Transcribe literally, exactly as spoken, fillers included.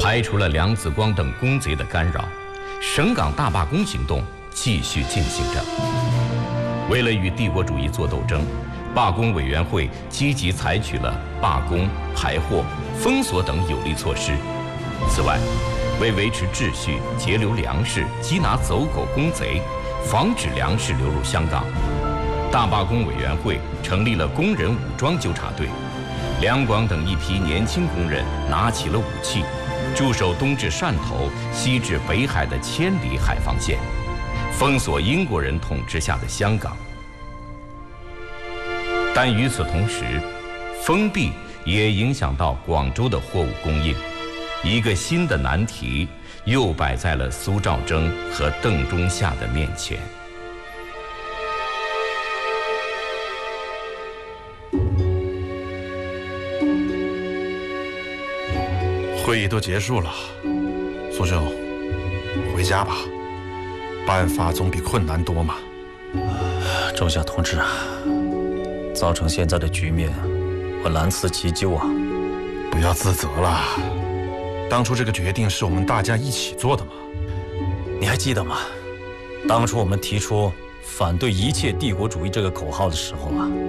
排除了梁子光等公贼的干扰，省港大罢工行动继续进行着。为了与帝国主义作斗争，罢工委员会积极采取了罢工、排货、封锁等有力措施。此外，为维持秩序、截留粮食、缉拿走狗公贼，防止粮食流入香港，大罢工委员会成立了工人武装纠察队。两广等一批年轻工人拿起了武器，驻守东至汕头、西至北海的千里海防线，封锁英国人统治下的香港。但与此同时，封闭也影响到广州的货物供应。一个新的难题又摆在了苏兆征和邓中夏的面前。 会议都结束了，苏兄，回家吧。办法总比困难多嘛。 中夏同志啊，造成现在的局面，我难辞其咎啊。 不要自责了，当初这个决定是我们大家一起做的嘛。 你还记得吗？当初我们提出反对一切帝国主义这个口号的时候啊，